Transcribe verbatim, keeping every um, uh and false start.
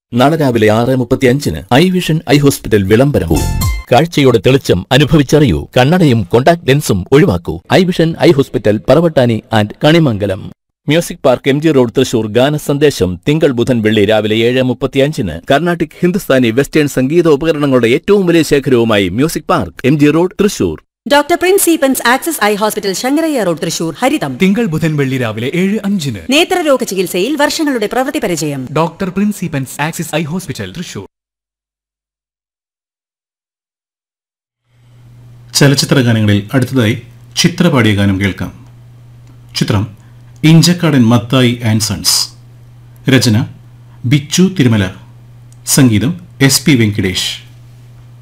നാളെ രാവിലെ ആറ് മുപ്പത്തി അഞ്ചിന് ഐ വിഷൻ ഐ ഹോസ്പിറ്റൽ വിളംബരവും. കാഴ്ചയുടെ തെളിച്ചം അനുഭവിച്ചറിയൂ. കണ്ണടയും contact ലെൻസും ഒഴിവാക്കൂ. I vision eye hospital, Paravattani and Kanimangalam. Music park, M G road, Thrissur. ഗാന സന്ദേശം തിങ്കൾ ബുധൻ വെള്ളി രാവിലെ ഏഴ് മുപ്പത്തി അഞ്ചിന്. കർണാട്ടിക്, ഹിന്ദുസ്ഥാനി, വെസ്റ്റേൺ സംഗീത ഉപകരണങ്ങളുടെ ഏറ്റവും വലിയ ശേഖരവുമായി music park, M G road, Thrissur. Doctor Prince സീപ്പൻസ് access eye hospital, Sankaraiah road, Thrissur. ഹരിതം തിങ്കൾ ബുധൻ വെള്ളി രാവിലെ ഏഴ് അഞ്ചിന്. നേത്രരോഗ ചികിത്സയിൽ വർഷങ്ങളുടെ പ്രവൃത്തി പരിചയം. Doctor Prince സീപ്പൻസ് access eye hospital, Thrissur. ചലച്ചിത്ര ഗാനങ്ങളിൽ അടുത്തതായി ചിത്ര പാടിയ ഗാനം കേൾക്കാം. ചിത്രം ഇഞ്ചക്കാടൻ മത്തായി ആൻഡ് സൺസ്. രചന ബിച്ചു തിരുമല. സംഗീതം എസ് പി വെങ്കിടേഷ്.